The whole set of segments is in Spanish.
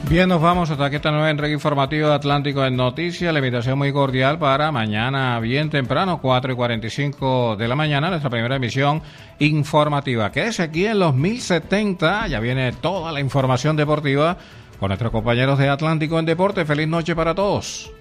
Bien, nos vamos hasta aquí esta nueva entrega informativa de Atlántico en Noticias. La invitación muy cordial para mañana bien temprano, 4:45 de la mañana, nuestra primera emisión informativa. Quédese aquí en los 1070, ya viene toda la información deportiva con nuestros compañeros de Atlántico en Deporte. Feliz noche para todos.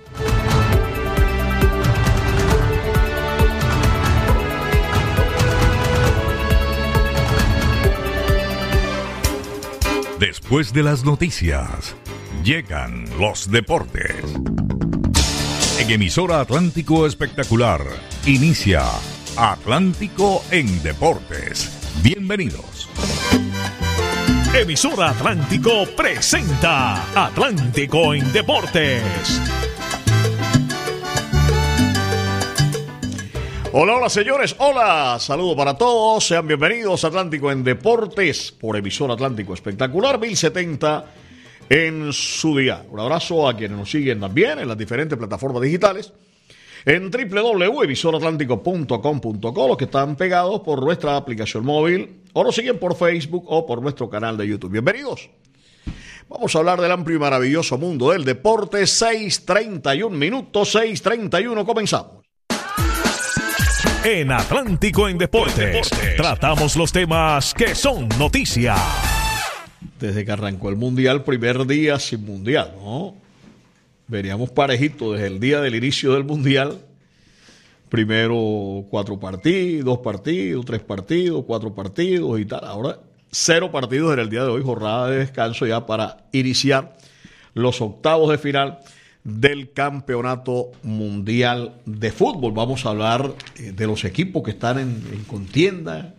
Después de las noticias, llegan los deportes. En emisora Atlántico Espectacular, inicia Atlántico en Deportes. Bienvenidos. Emisora Atlántico presenta Atlántico en Deportes. Hola, hola señores, hola, saludo para todos, sean bienvenidos a Atlántico en Deportes por emisora Atlántico Espectacular 1070 en su día. Un abrazo a quienes nos siguen también en las diferentes plataformas digitales, en www.emisoraatlántico.com.co, los que están pegados por nuestra aplicación móvil o nos siguen por Facebook o por nuestro canal de YouTube. Bienvenidos. Vamos a hablar del amplio y maravilloso mundo del deporte. 6:31 minutos, 6:31, comenzamos. En Atlántico en Deportes, tratamos los temas que son noticia. Desde que arrancó el Mundial, primer día sin Mundial, ¿no? Veníamos parejitos desde el día del inicio del Mundial. Primero 4 partidos, 2 partidos, 3 partidos, 4 partidos y tal. Ahora 0 partidos en el día de hoy, jornada de descanso ya para iniciar los octavos de final del Campeonato Mundial de Fútbol. Vamos a hablar de los equipos que están en contienda,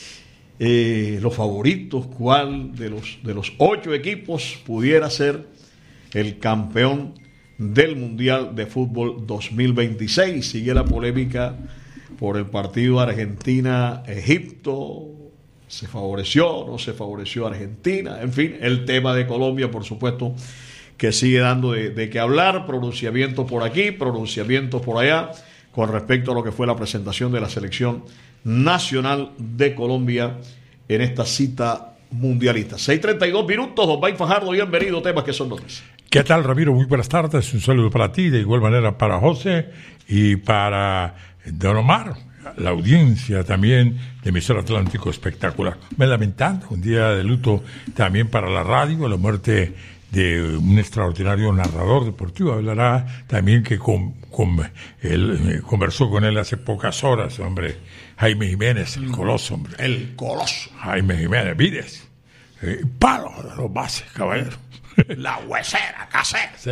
los favoritos, cuál de los 8 equipos pudiera ser el campeón del Mundial de Fútbol 2026. Sigue la polémica por el partido Argentina-Egipto. ¿Se favoreció? ¿No se favoreció a Argentina? En fin, el tema de Colombia, por supuesto, que sigue dando de qué hablar, pronunciamientos por aquí, pronunciamientos por allá, con respecto a lo que fue la presentación de la selección nacional de Colombia en esta cita mundialista. 6:32 minutos, don Bay Fajardo, bienvenido, temas que son noticias. ¿Qué tal, Ramiro? Muy buenas tardes, un saludo para ti, de igual manera para José y para Don Omar, la audiencia también de emisora Atlántico Espectacular. Me lamentando, un día de luto también para la radio, la muerte de un extraordinario narrador deportivo. Hablará también que él conversó con él hace pocas horas, hombre, Jaime Jiménez, el coloso, hombre. El coloso. Jaime Jiménez, Vides, palo de los bases, caballero. La huesera, casera. Sí,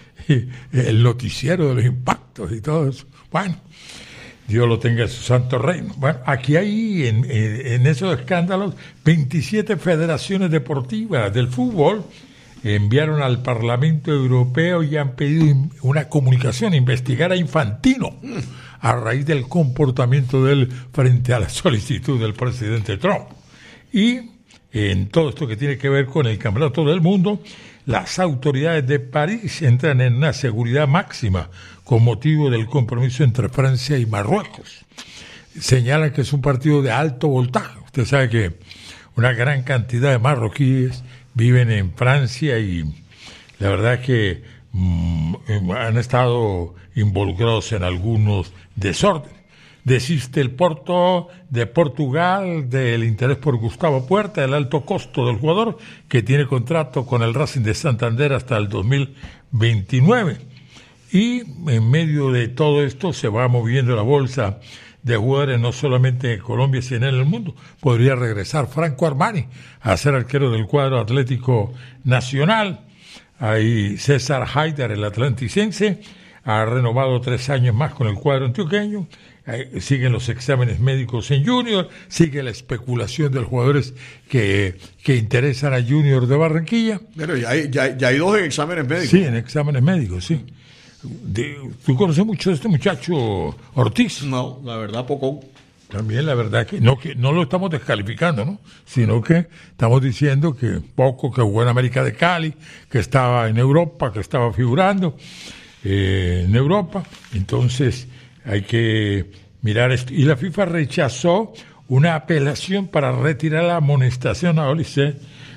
el noticiero de los impactos y todo eso. Bueno, Dios lo tenga en su santo reino. Bueno, aquí hay en esos escándalos 27 federaciones deportivas del fútbol enviaron al Parlamento Europeo y han pedido una comunicación, investigar a Infantino a raíz del comportamiento de él frente a la solicitud del presidente Trump. Y en todo esto que tiene que ver con el Campeonato del Mundo, las autoridades de París entran en una seguridad máxima con motivo del compromiso entre Francia y Marruecos. Señalan que es un partido de alto voltaje. Usted sabe que una gran cantidad de marroquíes viven en Francia y la verdad es que han estado involucrados en algunos desórdenes. Desiste el Porto de Portugal del interés por Gustavo Puerta, el alto costo del jugador que tiene contrato con el Racing de Santander hasta el 2029. Y en medio de todo esto se va moviendo la bolsa de jugadores no solamente en Colombia, sino en el mundo. Podría regresar Franco Armani a ser arquero del cuadro Atlético Nacional. Ahí César Haidar, el atlanticense, ha renovado 3 años más con el cuadro antioqueño. Siguen los exámenes médicos en Junior, sigue la especulación de los jugadores que interesan a Junior de Barranquilla. Pero ya hay 2 en exámenes médicos. Sí, en exámenes médicos, sí. ¿Tú conoces mucho de este muchacho Ortiz? No, la verdad poco. También la verdad que no lo estamos descalificando, ¿no? Sino que estamos diciendo que poco, que jugó en América de Cali, que estaba en Europa, que estaba figurando en Europa. Entonces hay que mirar esto. Y la FIFA rechazó una apelación para retirar la amonestación a Olise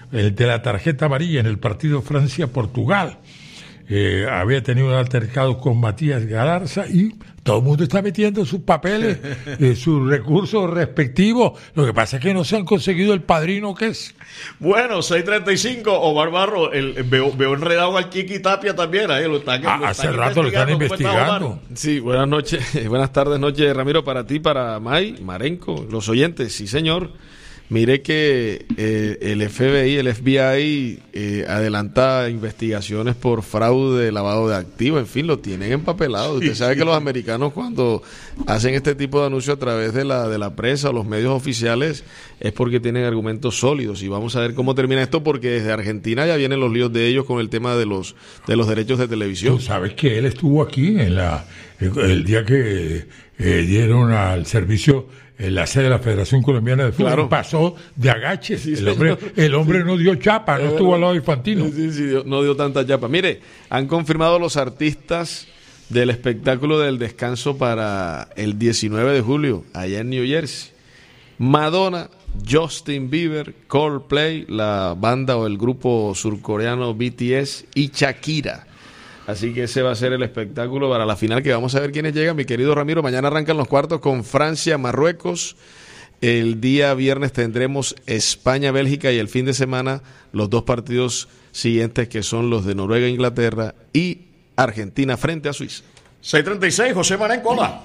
el de la tarjeta amarilla en el partido Francia-Portugal. Había tenido un altercado con Matías Galarza y todo el mundo está metiendo sus papeles, sus recursos respectivos. Lo que pasa es que no se han conseguido el padrino que es. Bueno, 6:35, Omar Barro, veo enredado al Kiki Tapia también. Ahí hace rato lo están investigando. Sí, buenas noches, buenas tardes, noches, Ramiro, para ti, para May, Marenco, los oyentes. Sí, señor. Mire que el FBI, el FBI adelanta investigaciones por fraude, lavado de activos, en fin, lo tienen empapelado. Usted sabe que los americanos cuando hacen este tipo de anuncios a través de la prensa o los medios oficiales es porque tienen argumentos sólidos. Y vamos a ver cómo termina esto, porque desde Argentina ya vienen los líos de ellos con el tema de los derechos de televisión. Tú sabes que él estuvo aquí el día que dieron al servicio en la sede de la Federación Colombiana de Fútbol, claro. Pasó de agache. Sí, el hombre no dio chapa, no estuvo al lado de Infantino. Sí, no dio tanta chapa. Mire, han confirmado los artistas del espectáculo del descanso para el 19 de julio, allá en New Jersey. Madonna, Justin Bieber, Coldplay, la banda o el grupo surcoreano BTS y Shakira. Así que ese va a ser el espectáculo para la final, que vamos a ver quiénes llegan, mi querido Ramiro. Mañana arrancan los cuartos con Francia, Marruecos. El día viernes tendremos España, Bélgica, y el fin de semana los dos partidos siguientes, que son los de Noruega, Inglaterra y Argentina frente a Suiza. 6:36, José Marenco, hola.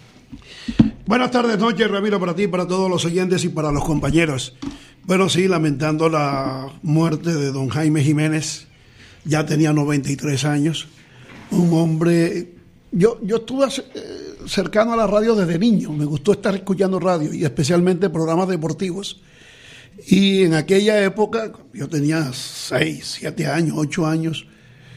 Buenas tardes, noches, Ramiro, para ti, para todos los oyentes y para los compañeros. Bueno, sí, lamentando la muerte de don Jaime Jiménez. Ya tenía 93 años, un hombre. Yo estuve cercano a la radio desde niño, me gustó estar escuchando radio y especialmente programas deportivos. Y en aquella época, yo tenía 6, 7 años, 8 años,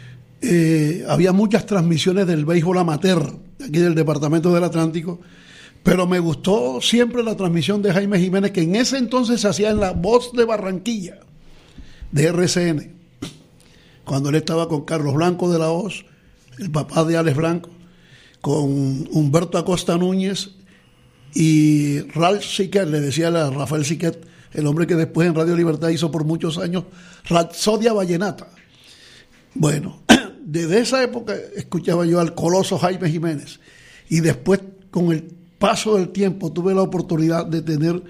había muchas transmisiones del béisbol amateur, aquí del Departamento del Atlántico, pero me gustó siempre la transmisión de Jaime Jiménez, que en ese entonces se hacía en La Voz de Barranquilla, de RCN. Cuando él estaba con Carlos Blanco de la Hoz, el papá de Alex Blanco, con Humberto Acosta Núñez y Ralph Siquet, le decía a Rafael Siquet, el hombre que después en Radio Libertad hizo por muchos años Rapsodia Vallenata. Bueno, desde esa época escuchaba yo al coloso Jaime Jiménez, y después, con el paso del tiempo, tuve la oportunidad de tener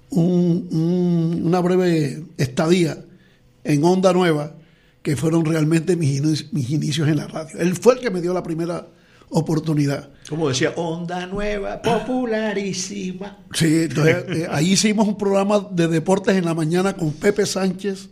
una breve estadía en Onda Nueva, que fueron realmente mis inicios en la radio. Él fue el que me dio la primera oportunidad. Como decía, Onda Nueva, popularísima. Sí, entonces ahí hicimos un programa de deportes en la mañana con Pepe Sánchez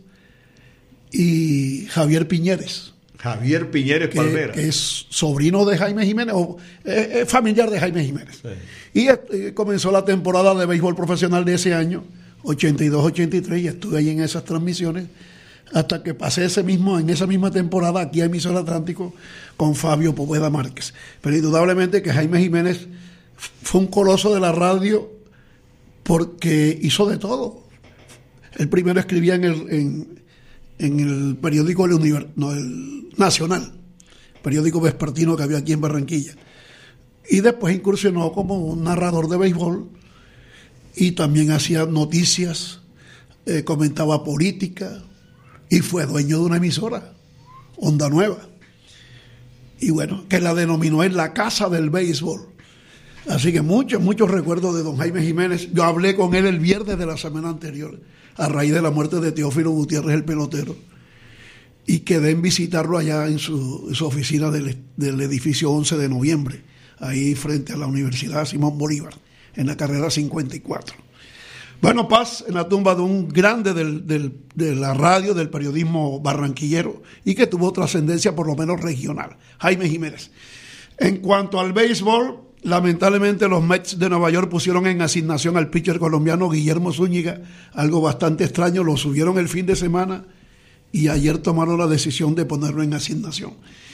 y Javier Piñeres. Javier Piñeres Palmera. Que es sobrino de Jaime Jiménez, o familiar de Jaime Jiménez. Sí. Y comenzó la temporada de béisbol profesional de ese año, 82-83, y estuve ahí en esas transmisiones, hasta que pasé en esa misma temporada aquí a Emisora Atlántico con Fabio Poveda Márquez. Pero indudablemente que Jaime Jiménez fue un coloso de la radio, porque hizo de todo. Él primero escribía en el periódico el Nacional, periódico vespertino que había aquí en Barranquilla, y después incursionó como un narrador de béisbol, y también hacía noticias, comentaba política, y fue dueño de una emisora, Onda Nueva, y bueno, que la denominó en la casa del béisbol. Así que muchos recuerdos de don Jaime Jiménez. Yo hablé con él el viernes de la semana anterior, a raíz de la muerte de Teófilo Gutiérrez, el pelotero, y quedé en visitarlo allá en su oficina del edificio 11 de noviembre, ahí frente a la Universidad Simón Bolívar, en la carrera 54. Bueno, paz en la tumba de un grande de la radio, del periodismo barranquillero, y que tuvo trascendencia por lo menos regional, Jaime Jiménez. En cuanto al béisbol, lamentablemente los Mets de Nueva York pusieron en asignación al pitcher colombiano Guillermo Zúñiga, algo bastante extraño. Lo subieron el fin de semana y ayer tomaron la decisión de ponerlo en asignación.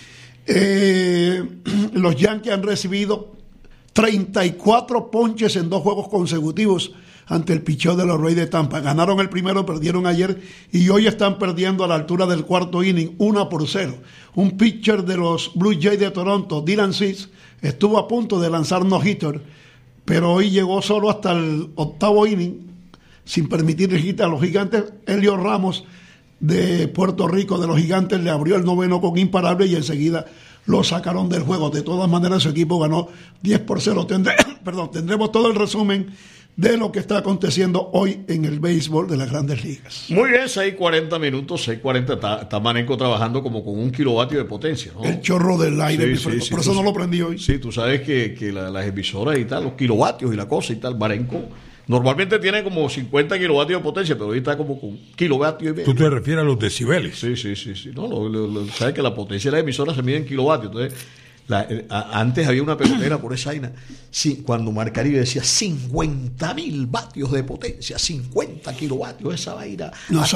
Los Yankees han recibido 34 ponches en 2 juegos consecutivos ante el picheo de los Rays de Tampa. Ganaron el primero, perdieron ayer, y hoy están perdiendo a la altura del cuarto inning 1-0. Un pitcher de los Blue Jays de Toronto, Dylan Cease, estuvo a punto de lanzar no-hitter, pero hoy llegó solo hasta el 8º inning, sin permitir hit a los Gigantes. Elio Ramos de Puerto Rico, de los Gigantes, le abrió el noveno con imparable y enseguida lo sacaron del juego. De todas maneras, su equipo ganó 10-0. Tendremos todo el resumen de lo que está aconteciendo hoy en el béisbol de las Grandes Ligas. Muy bien, 6:40 minutos, 6:40. Está Marenco trabajando como con 1 kilovatio de potencia, ¿no? El chorro del aire, Sí, por eso no lo prendí hoy. Sí, tú sabes que las emisoras y tal, los kilovatios y la cosa y tal, Marenco normalmente tiene como 50 kilovatios de potencia, pero hoy está como con 1,5 kilovatios. ¿Tú te refieres a los decibeles? Sí. No, sabes que la potencia de las emisoras se mide en kilovatios. Entonces, antes había una pelotera por esa vaina, cuando Marcaribe decía 50.000 vatios de potencia, 50 kilovatios, esa vaina. No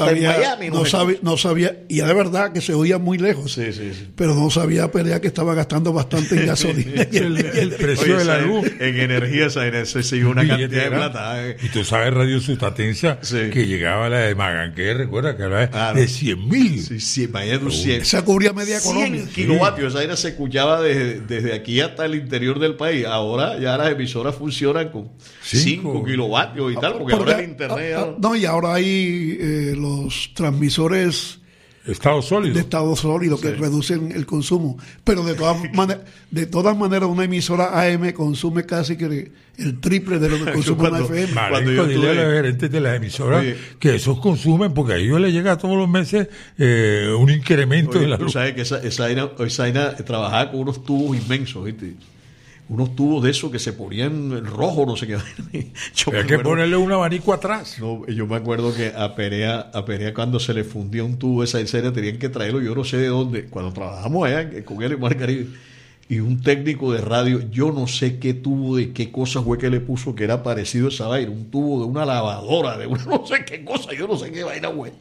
sabía, y de verdad que se oía muy lejos. Sí. Pero no sabía Perea que estaba gastando bastante en gasolina. el precio de la luz. En energía se siguió una cantidad de plata. Y tú sabes, Radio Sustatencia, que llegaba la de Maganqué, recuerda que era de 100.000. Sí, imagínate, 100. Esa cubría media Colombia. 100 kilovatios, esa vaina se escuchaba desde aquí hasta el interior del país. Ahora ya las emisoras funcionan con 5 kilovatios y tal, porque ahora el internet... y ahora hay los transmisores de estado sólido que reducen el consumo. Pero de todas maneras una emisora AM consume casi que el triple de lo que consume una FM. Cuando dile a los gerentes de las emisoras que esos consumen, porque a ellos les llega todos los meses un incremento de la luz. Tú sabes que esa vaina trabajaba con unos tubos inmensos, ¿viste? Unos tubos de esos que se ponían rojo, no sé qué. Hay que ponerle un abanico atrás. No, yo me acuerdo que a Perea cuando se le fundía un tubo de esa serie tenían que traerlo, yo no sé de dónde, cuando trabajamos allá con él en Mar Caribe, y un técnico de radio, yo no sé qué tubo de qué cosa fue que le puso que era parecido a esa vaina, un tubo de una lavadora, de una no sé qué cosa, yo no sé qué vaina, güey.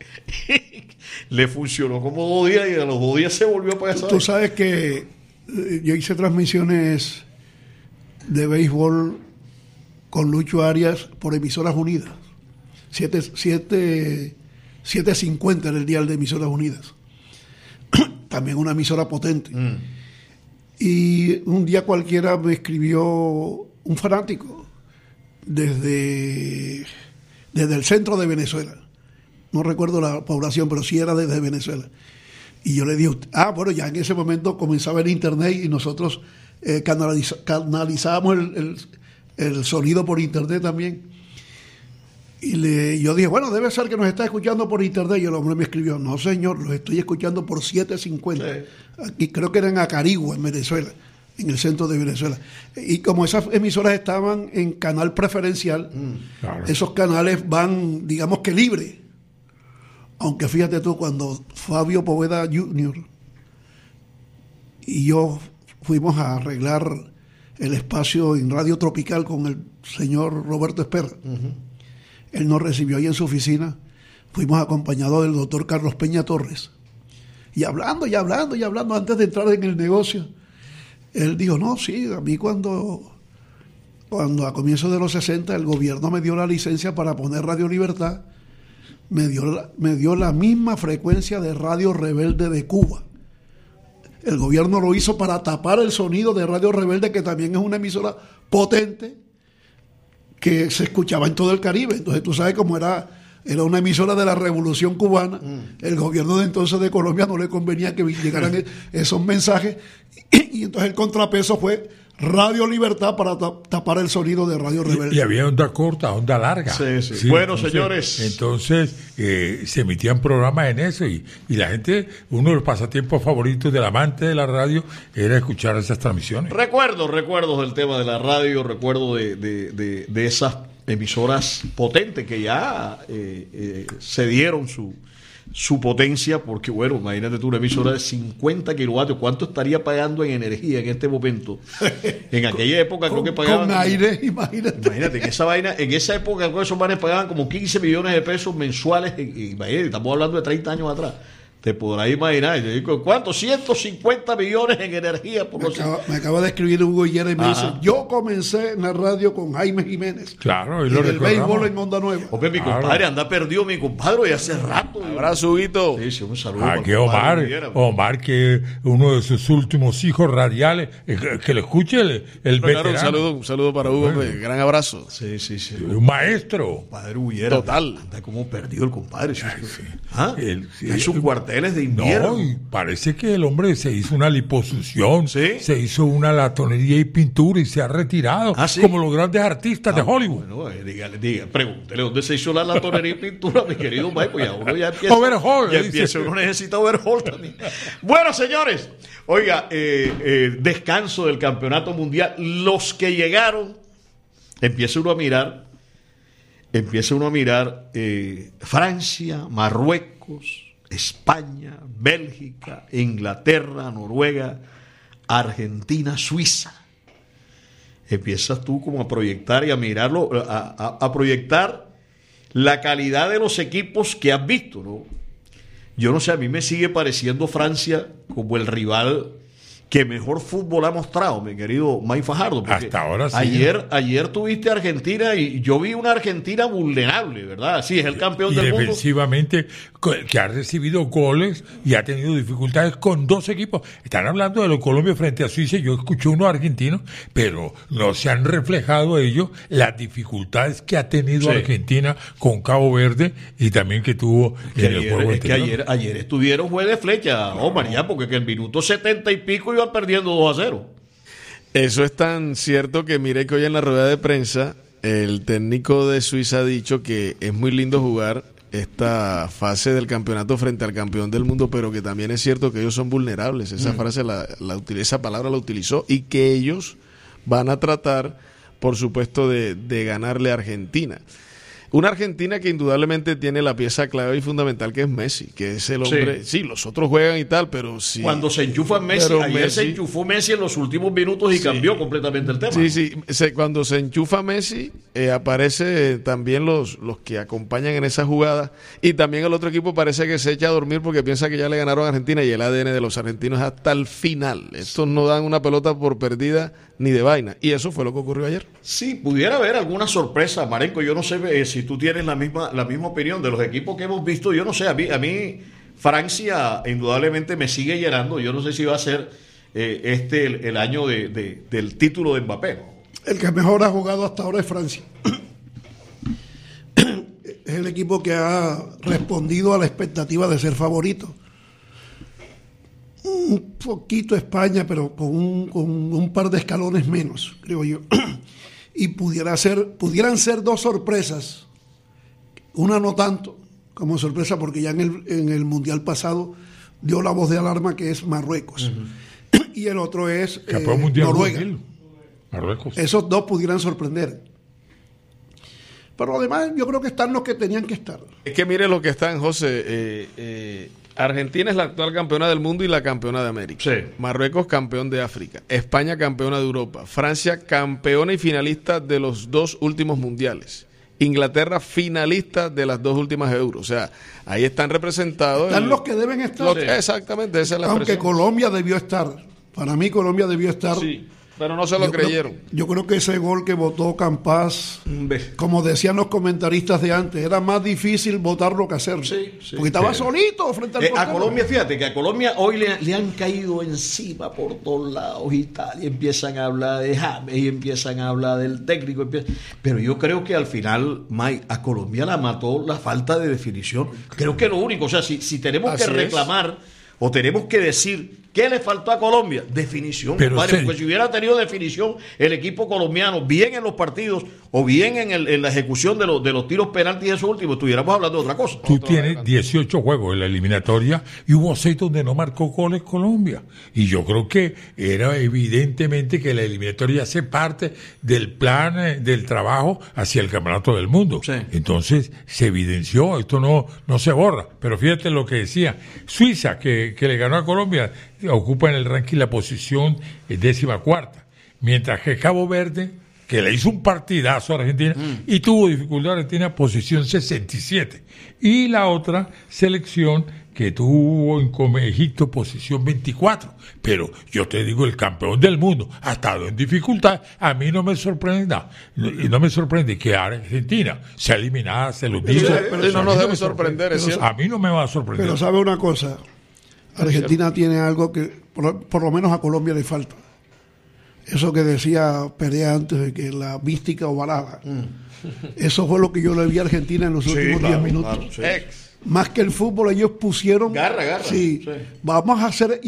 Le funcionó como 2 días y a los 2 días se volvió a pagar. Tú sabes que yo hice transmisiones de béisbol con Lucho Arias por Emisoras Unidas. 750 era el dial de Emisoras Unidas. También una emisora potente. Y un día cualquiera me escribió un fanático desde el centro de Venezuela. No recuerdo la población, pero sí era desde Venezuela. Y yo le dije, bueno, ya en ese momento comenzaba el internet y nosotros canalizábamos el sonido por internet también. Y yo dije, bueno, debe ser que nos está escuchando por internet. Y el hombre me escribió, no señor, los estoy escuchando por 750. Sí. Aquí creo que era en Acarigua, en Venezuela, en el centro de Venezuela. Y como esas emisoras estaban en canal preferencial, claro, esos canales van, digamos que libre. Aunque fíjate tú, cuando Fabio Poveda Jr. y yo fuimos a arreglar el espacio en Radio Tropical con el señor Roberto Espera. Él nos recibió ahí en su oficina. Fuimos acompañados del doctor Carlos Peña Torres. Y hablando, antes de entrar en el negocio, él dijo, no, sí, a mí cuando a comienzos de los 60 el gobierno me dio la licencia para poner Radio Libertad, me dio la misma frecuencia de Radio Rebelde de Cuba. El gobierno lo hizo para tapar el sonido de Radio Rebelde, que también es una emisora potente que se escuchaba en todo el Caribe. Entonces tú sabes cómo era una emisora de la Revolución Cubana. El gobierno de entonces de Colombia no le convenía que llegaran esos mensajes, y entonces el contrapeso fue Radio Libertad para tapar el sonido de Radio Rebelde. Y había onda corta, onda larga. Sí. Bueno, entonces, señores. Entonces se emitían programas en eso y la gente, uno de los pasatiempos favoritos del amante de la radio era escuchar esas transmisiones. Recuerdos del tema de la radio, recuerdo de esas emisoras potentes que ya se dieron su potencia, porque bueno, imagínate tú una emisora de 50 kilovatios, ¿cuánto estaría pagando en energía en este momento? En aquella época creo que pagaban con aire, imagínate en esa época esos manes pagaban como 15 millones de pesos mensuales, imagínate, estamos hablando de 30 años atrás, Te podrás imaginar. Yo digo, ¿cuánto? 150 millones en energía. Me acaba de escribir Hugo Higuera y me dice, yo comencé en la radio con Jaime Jiménez. Claro, y el béisbol en Onda Nueva. Hombre, mi compadre anda perdido, mi compadre, y hace rato. Abrazo, Huguito. Sí, un saludo. Aquí Omar, que uno de sus últimos hijos radiales, que le escuche el veterano. Claro, un saludo para Hugo, gran abrazo. Sí. Un maestro. Compadre Huguera. Total. Anda como perdido el compadre. Sí. Hay sus cuarteles de invierno. No, y parece que el hombre se hizo una liposucción, ¿Sí? se hizo una latonería y pintura y se ha retirado, ¿Sí? como los grandes artistas de Hollywood. Bueno, pregúntele dónde se hizo la latonería y pintura, mi querido Mike, pues ya uno ya empieza. Overhaul, uno necesita overhaul también. Bueno, señores, oiga, descanso del campeonato mundial. Los que llegaron, empieza uno a mirar Francia, Marruecos, España, Bélgica, Inglaterra, Noruega, Argentina, Suiza. Empiezas tú como a proyectar y a mirarlo, a proyectar la calidad de los equipos que has visto, ¿no? Yo no sé, a mí me sigue pareciendo Francia como el rival que mejor fútbol ha mostrado, mi querido Mike Fajardo. Hasta ahora sí. Ayer tuviste a Argentina y yo vi una Argentina vulnerable, ¿verdad? Sí, es el campeón del mundo. Y defensivamente, que ha recibido goles y ha tenido dificultades con dos equipos. Están hablando de lo Colombia frente a Suiza. Yo escuché unos argentinos, pero no se han reflejado ellos las dificultades que ha tenido Argentina con Cabo Verde y también que tuvo en el juego anterior. Ayer estuvieron juez de flecha, Omar, ya, porque que el minuto 70 y pico iban perdiendo 2-0. Eso es tan cierto que mire que hoy en la rueda de prensa el técnico de Suiza ha dicho que es muy lindo jugar esta fase del campeonato frente al campeón del mundo, pero que también es cierto que ellos son vulnerables. Esa frase, esa palabra la utilizó, y que ellos van a tratar, por supuesto, de ganarle a Argentina. Una Argentina que indudablemente tiene la pieza clave y fundamental, que es Messi, que es el hombre. Sí, los otros juegan y tal, pero sí. Cuando se enchufa Messi, se enchufó Messi en los últimos minutos y cambió completamente el tema. Sí, cuando se enchufa Messi, aparece también los que acompañan en esa jugada, y también el otro equipo parece que se echa a dormir porque piensa que ya le ganaron a Argentina, y el ADN de los argentinos es hasta el final. Estos no dan una pelota por perdida ni de vaina, y eso fue lo que ocurrió ayer. Sí, pudiera haber alguna sorpresa, Marenco. Yo no sé si tú tienes la misma opinión de los equipos que hemos visto. Yo no sé, a mí Francia indudablemente me sigue llenando. Yo no sé si va a ser el año del título de Mbappé. El que mejor ha jugado hasta ahora es Francia. Es el equipo que ha respondido a la expectativa de ser favorito. Un poquito España, pero con un par de escalones menos, creo yo. Y pudieran ser dos sorpresas. Una no tanto como sorpresa, porque ya en el Mundial pasado dio la voz de alarma, que es Marruecos. Uh-huh. Y el otro es Noruega. Marruecos. Esos dos pudieran sorprender. Pero además yo creo que están los que tenían que estar. Es que mire lo que están, José. Argentina es la actual campeona del mundo y la campeona de América. Sí. Marruecos, campeón de África. España, campeona de Europa. Francia, campeona y finalista de los dos últimos mundiales. Inglaterra, finalista de las dos últimas Euros. O sea, ahí están representados. Están los que deben estar. Exactamente, esa es la Aunque expresión. Colombia debió estar. Para mí Colombia debió estar. Sí, pero no se lo creyeron. Yo creo que ese gol que votó Campas, como decían los comentaristas de antes, era más difícil votarlo que hacerlo. Sí, porque estaba solito frente al portero. A Colombia, fíjate que a Colombia hoy le han caído encima por todos lados y tal, y empiezan a hablar de James y empiezan a hablar del técnico, pero yo creo que al final, Mike, a Colombia la mató la falta de definición. Creo que lo único, o sea, si tenemos que reclamar o tenemos que decir ¿qué le faltó a Colombia? Definición, compadre, porque si hubiera tenido definición el equipo colombiano, bien en los partidos o bien en la ejecución de los tiros penaltis de esos últimos, estuviéramos hablando de otra cosa. Tú tienes 18 juegos en la eliminatoria y hubo 6 donde no marcó goles Colombia. Y yo creo que era evidentemente que la eliminatoria hace parte del plan del trabajo hacia el campeonato del mundo. Sí. Entonces se evidenció, esto no se borra. Pero fíjate lo que decía, Suiza, que le ganó a Colombia, ocupa en el ranking la posición 14ª, mientras que Cabo Verde, que le hizo un partidazo a Argentina y tuvo dificultad a Argentina, posición 67, y la otra selección que tuvo en Egipto posición 24, pero yo te digo, el campeón del mundo ha estado en dificultad. A mí no me sorprende, y no me sorprende que Argentina sea eliminada, se lo digo. Pero no nos debe sorprender, es cierto. A mí no me va a sorprender. Pero sabe una cosa, Argentina tiene algo que por lo menos a Colombia le falta. Eso que decía Perea antes de que la mística ovalada. Eso fue lo que yo le vi a Argentina en los últimos 10 minutos. Claro, sí. Más que el fútbol, ellos pusieron... Garra. Sí, vamos a hacer...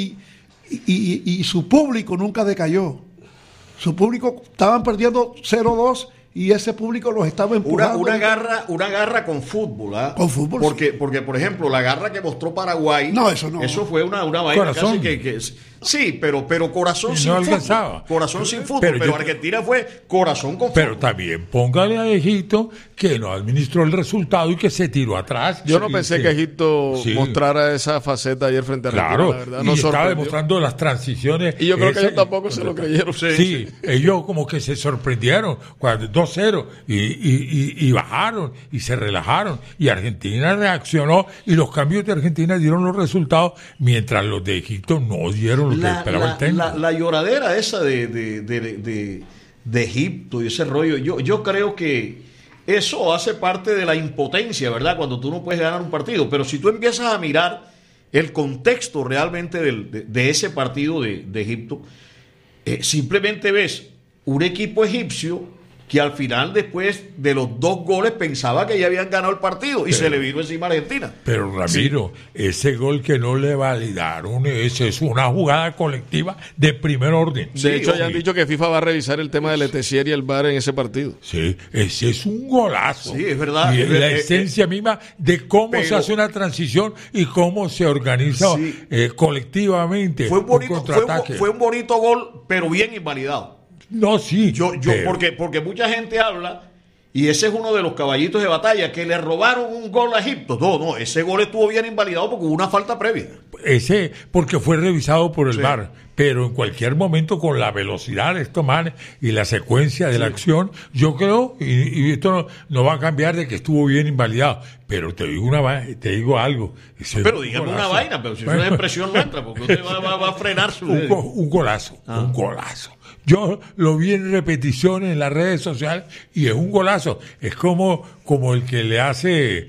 Y su público nunca decayó. Su público estaban perdiendo 0-2 y ese público los estaba empujando. Una garra con fútbol, ¿ah? Con fútbol, porque, por ejemplo, la garra que mostró Paraguay, no, eso no. Eso fue una vaina Corazón. casi que sí, pero corazón Y sin no fútbol. alcanzaba. Corazón sin fútbol, pero Argentina fue corazón con Pero fútbol. también póngale a Egipto que no administró el resultado y que se tiró atrás. Yo no pensé que Egipto Sí. mostrara esa faceta ayer frente a Argentina, Claro, la verdad. y Nos estaba sorprendió. demostrando las transiciones. Y yo creo que ellos tampoco se lo creyeron. Sí, ellos como que se sorprendieron cuando 2-0 y bajaron y se relajaron. Y Argentina reaccionó y los cambios de Argentina dieron los resultados mientras los de Egipto no dieron lo que esperaba el técnico. La lloradera esa de Egipto y ese rollo, yo creo que eso hace parte de la impotencia, ¿verdad? Cuando tú no puedes ganar un partido. Pero si tú empiezas a mirar el contexto realmente de ese partido de Egipto, simplemente ves un equipo egipcio que al final, después de los 2 goles, pensaba que ya habían ganado el partido y se le vino encima a Argentina. Pero Ramiro, ese gol que no le validaron, esa es una jugada colectiva de primer orden. De hecho, ya han Sí. dicho que FIFA va a revisar el tema del Letessier y el VAR en ese partido. Sí, ese es un golazo. Sí, es verdad. Y es la esencia misma de cómo se pero- hace una transición y cómo se organiza Sí. colectivamente Fue un contraataque. fue un bonito gol, pero bien invalidado. No, sí. pero- Porque mucha gente habla, y ese es uno de los caballitos de batalla, que le robaron un gol a Egipto. No, ese gol estuvo bien invalidado porque hubo una falta previa. Ese, porque fue revisado por el Sí. VAR, pero en cualquier momento con la velocidad de estos manes y la secuencia de la acción, yo creo, y esto no va a cambiar de que estuvo bien invalidado, pero te digo algo. ese es Pero un dígame golazo. una vaina, pero si es una expresión nuestra, porque usted va a frenar su... Un golazo, un golazo. Yo lo vi en repeticiones en las redes sociales y es un golazo. Es como el que le hacen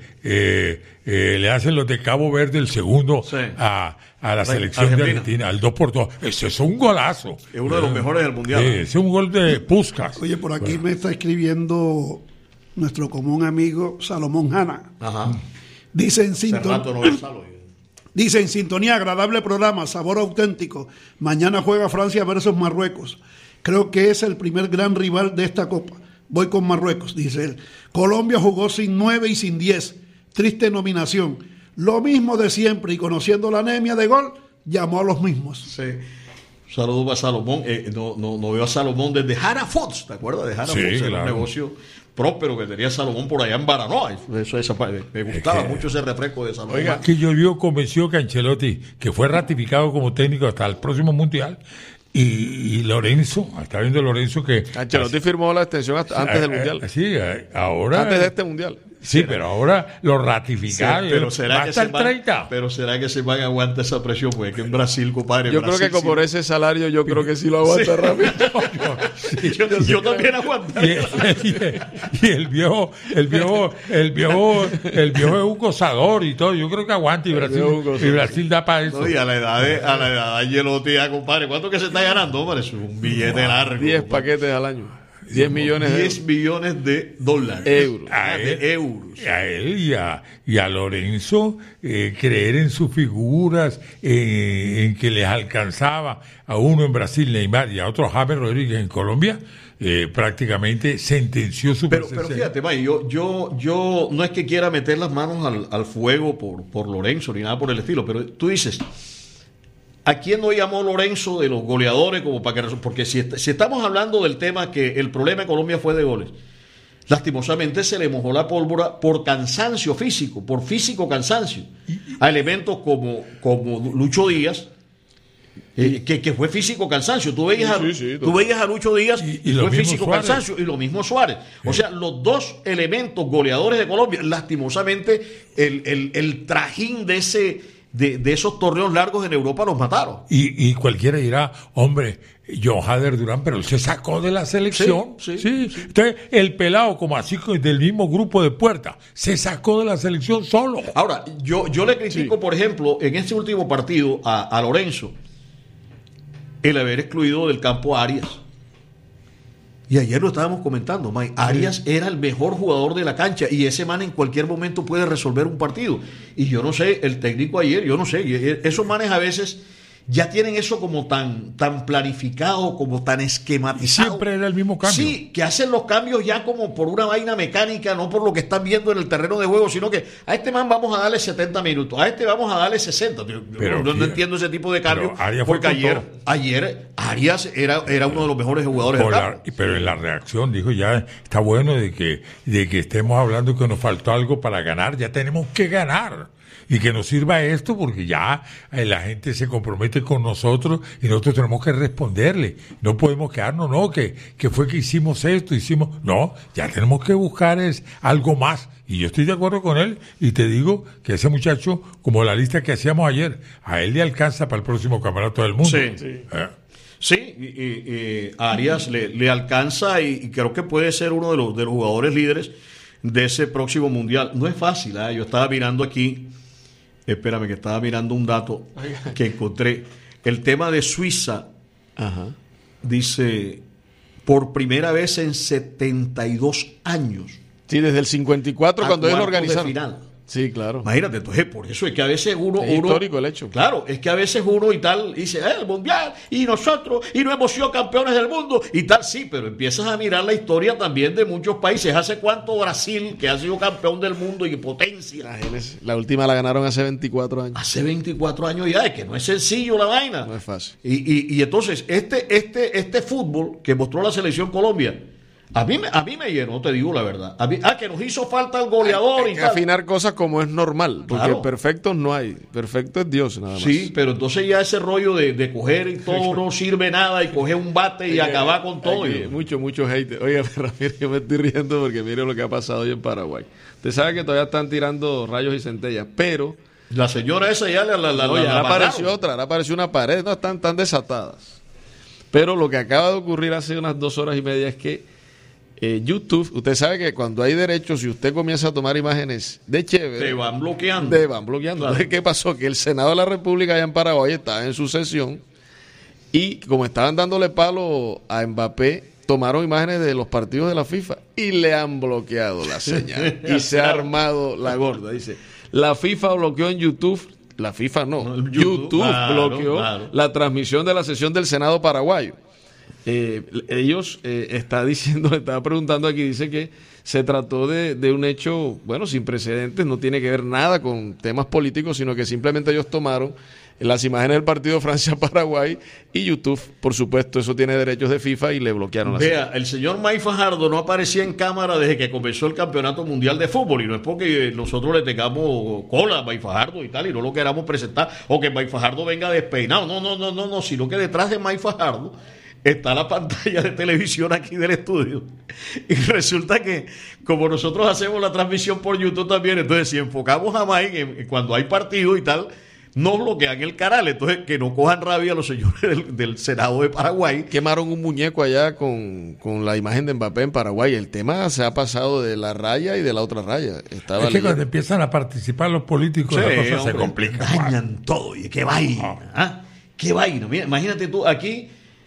los de Cabo Verde el segundo Sí. a la selección de Argentina, al 2-2. Ese es un golazo. Es uno de los mejores del Mundial. Ese es un gol de Puskás. Oye, por aquí me está escribiendo nuestro común amigo Salomón Hanna. Ajá. Dice en Hace sintonía. rato no ve Salo. Dice en sintonía, agradable programa, sabor auténtico. Mañana juega Francia versus Marruecos. Creo que es el primer gran rival de esta Copa. Voy con Marruecos, dice él. Colombia jugó sin 9 y sin 10. Triste nominación. Lo mismo de siempre y conociendo la anemia de gol, llamó a los mismos. Sí. Saludos para Salomón. No veo a Salomón desde Jara Foods, ¿te acuerdas de Jara Sí, Foods? Era claro. un negocio próspero que tenía Salomón por allá en Baranoa. Me gustaba mucho ese refresco de Salomón. Oiga, Que yo convenció que Ancelotti, que fue ratificado como técnico hasta el próximo Mundial, y Lorenzo, está viendo Lorenzo que... Ancelotti firmó la extensión antes del Mundial. Sí, ahora... Antes de este Mundial. Sí, pero ahora lo ratificaron. pero será que hasta el 30. Pero será que se van a aguantar esa presión, porque que en Brasil, compadre. Yo creo que por ese salario, yo creo que sí lo aguanta rápido. yo también aguantaría. Y el viejo es un gozador y todo. Yo creo que aguanta y Brasil da para eso. No, y a la edad de Ancelotti, ya, compadre, ¿cuánto que se está ganando, hombre? Es un billete largo. 10 compadre. paquetes al año. 10 millones de 10 millones de dólares. euros. De euros. A él y a Lorenzo creer en sus figuras, en que les alcanzaba a uno en Brasil, Neymar, y a otro James Rodríguez en Colombia, prácticamente sentenció su Pero presencia. fíjate, May, yo no es que quiera meter las manos al fuego por Lorenzo ni nada por el estilo, pero tú dices, ¿a quién no llamó Lorenzo de los goleadores como para que porque si estamos hablando del tema que el problema de Colombia fue de goles, lastimosamente se le mojó la pólvora por cansancio físico, por físico cansancio, a elementos como Lucho Díaz, que fue físico cansancio. Tú veías a Lucho Díaz Y y lo fue mismo físico Suárez. cansancio, y lo mismo Suárez. O sea, los dos elementos goleadores de Colombia, lastimosamente, el trajín de de esos torneos largos en Europa los mataron. Y cualquiera dirá, hombre, John Hader Durán, pero él se sacó de la selección. Sí. Entonces, el pelado, como así del mismo grupo de Puerta, se sacó de la selección solo. Ahora, yo le critico, por ejemplo, en este último partido a Lorenzo, el haber excluido del campo a Arias. Y ayer lo estábamos comentando, Mike. Arias era el mejor jugador de la cancha y ese man en cualquier momento puede resolver un partido. Y yo no sé, el técnico ayer, yo no sé, esos manes a veces ya tienen eso como tan planificado, como tan esquematizado. Siempre era el mismo cambio. Sí, que hacen los cambios ya como por una vaina mecánica, no por lo que están viendo en el terreno de juego, sino que a este man vamos a darle 70 minutos, a este vamos a darle 60. Yo no entiendo ese tipo de cambios, porque ayer Arias era uno de los mejores jugadores del campo. Pero en la reacción dijo, ya está bueno de que estemos hablando que nos faltó algo para ganar, ya tenemos que ganar. Y que nos sirva esto porque ya la gente se compromete con nosotros y nosotros tenemos que responderle. No podemos quedarnos, que fue que hicimos esto, no, ya tenemos que buscar algo más. Y yo estoy de acuerdo con él y te digo que ese muchacho, como la lista que hacíamos ayer, a él le alcanza para el próximo campeonato del mundo. Sí. Sí, a Arias le alcanza y creo que puede ser uno de los jugadores líderes de ese próximo mundial. No es fácil, yo estaba mirando aquí. Espérame, que estaba mirando un dato que encontré. El tema de Suiza, dice, por primera vez en 72 años. Sí, desde el 54 cuando ellos lo organizaron. Final. Sí, claro. Imagínate, entonces por eso es que a veces uno... histórico el hecho. Claro, es que a veces uno y tal dice, el mundial, y nosotros, y no hemos sido campeones del mundo, y tal, sí, pero empiezas a mirar la historia también de muchos países. ¿Hace cuánto Brasil, que ha sido campeón del mundo y potencia? La última la ganaron hace 24 años. Hace 24 años ya, es que no es sencillo la vaina. No es fácil. Y entonces, este fútbol que mostró la selección Colombia, a mí me llenó, te digo la verdad. Que nos hizo falta el goleador hay que afinar cosas como es normal, porque claro. Perfectos no hay, perfecto es Dios nada más. Sí, pero entonces ya ese rollo de coger y todo no sirve nada y coger un bate y acabar con todo. Mucho hate. Oiga, Ramírez, yo me estoy riendo porque mire lo que ha pasado hoy en Paraguay. Usted sabe que todavía están tirando rayos y centellas, pero... La señora esa ya ahora apareció otra, ahora apareció una pared, no están tan desatadas. Pero lo que acaba de ocurrir hace unas 2 horas y media es que YouTube, usted sabe que cuando hay derechos, si usted comienza a tomar imágenes de chévere, te van bloqueando. Claro. Entonces, ¿qué pasó? Que el Senado de la República allá en Paraguay estaba en su sesión y como estaban dándole palo a Mbappé, tomaron imágenes de los partidos de la FIFA y le han bloqueado la señal. Y se ha armado la gorda. Dice, la FIFA bloqueó en YouTube. La FIFA no. YouTube bloqueó la transmisión de la sesión del Senado paraguayo. Ellos estaba preguntando aquí, dice que se trató de un hecho, bueno, sin precedentes, no tiene que ver nada con temas políticos, sino que simplemente ellos tomaron las imágenes del partido Francia-Paraguay y YouTube, por supuesto, eso tiene derechos de FIFA y le bloquearon la señal. El señor Mike Fajardo no aparecía en cámara desde que comenzó el Campeonato Mundial de Fútbol y no es porque nosotros le tengamos cola a Mike Fajardo y tal y no lo queramos presentar o que Mike Fajardo venga despeinado, no, sino que detrás de Mike Fajardo está la pantalla de televisión aquí del estudio. Y resulta que, como nosotros hacemos la transmisión por YouTube también, entonces si enfocamos a Mike cuando hay partido y tal, nos bloquean el canal. Entonces, que no cojan rabia los señores del Senado de Paraguay. Quemaron un muñeco allá con la imagen de Mbappé en Paraguay. El tema se ha pasado de la raya y de la otra raya. Es que cuando empiezan a participar los políticos, la cosa se complica. Dañan todo. Y qué vaina. Qué vaina. Mira, imagínate tú, aquí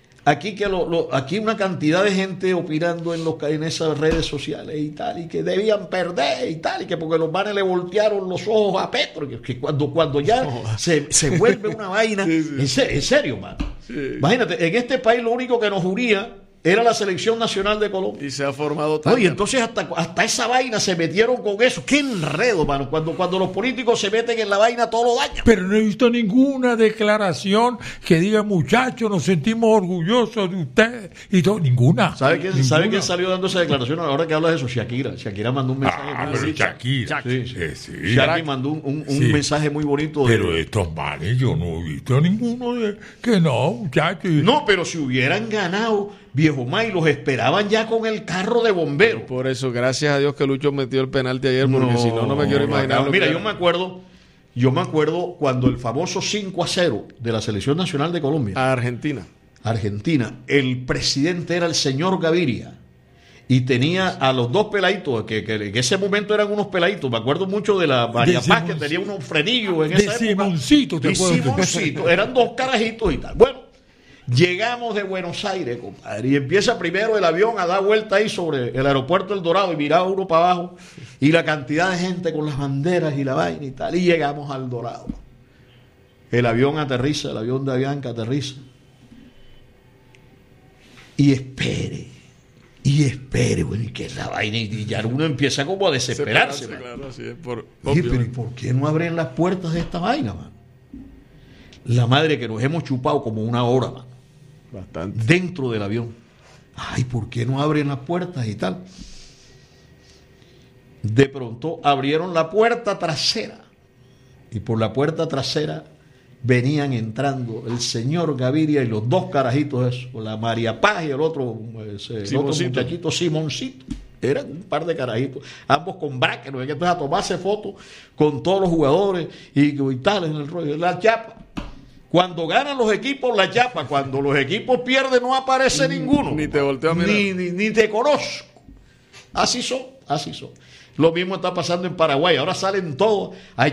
una cantidad de gente opinando en esas redes sociales y tal, y que debían perder y tal, y que porque los manes le voltearon los ojos a Petro, que cuando ya se vuelve una vaina, en serio, mano. Sí. Imagínate, en este país lo único que nos unía era la selección nacional de Colombia. Y se ha formado tanto. Y entonces hasta esa vaina se metieron con eso. ¡Qué enredo, mano! Cuando los políticos se meten en la vaina, todo lo dañan. Pero no he visto ninguna declaración que diga, muchachos, nos sentimos orgullosos de ustedes. Y todo, ninguna. ¿Sabe quién salió dando esa declaración? Ahora que hablas de eso, Shakira. Shakira mandó un mensaje. Pero Shakira. Sí. Shakira mandó un mensaje muy bonito. Pero estos manes, yo no he visto ninguno que no, muchachos. No, pero si hubieran ganado, viejo May, los esperaban ya con el carro de bomberos. Por eso, gracias a Dios que Lucho metió el penalti ayer, porque si no me quiero imaginar. Mira, yo me acuerdo Yo me acuerdo cuando el famoso 5-0 de la Selección Nacional de Colombia, A Argentina. Argentina, el presidente era el señor Gaviria y tenía a los dos peladitos, que en ese momento eran unos peladitos, me acuerdo mucho de la María Paz, que tenía unos frenillos en esa época. Simoncito, ¿te Y acuerdas? Simoncito, eran dos carajitos y tal. Bueno, llegamos de Buenos Aires, compadre, y empieza primero el avión a dar vuelta ahí sobre el aeropuerto El Dorado y miraba uno para abajo y la cantidad de gente con las banderas y la vaina y tal, y llegamos al Dorado. El avión aterriza, el avión de Avianca aterriza. Y espere, bueno, y que es la vaina, y ya uno empieza como a desesperarse. Claro, así es, por Dije, obvio. pero ¿y por qué no abren las puertas de esta vaina, man? La madre que nos hemos chupado como una hora, man, Bastante. dentro del avión. Ay, ¿por qué no abren las puertas y tal? De pronto abrieron la puerta trasera, y por la puerta trasera venían entrando el señor Gaviria y los dos carajitos esos, la María Paz y el otro muchachito Simoncito. Eran un par de carajitos, ambos con braque, no hay que empezar a tomarse fotos con todos los jugadores y tal en el rollo. La chapa. Cuando ganan los equipos, la chapa. Cuando los equipos pierden, no aparece ninguno. Ni te volteo a mirar. Ni te conozco. Así son, así son. Lo mismo está pasando en Paraguay. Ahora salen todos. Hay